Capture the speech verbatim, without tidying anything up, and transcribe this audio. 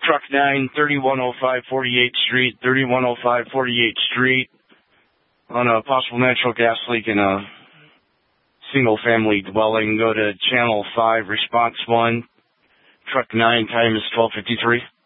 Truck nine, thirty-one oh five forty-eighth Street, thirty-one oh five forty-eighth Street, on a possible natural gas leak in a single-family dwelling. Go to Channel five, Response one. Truck nine, time is twelve fifty-three.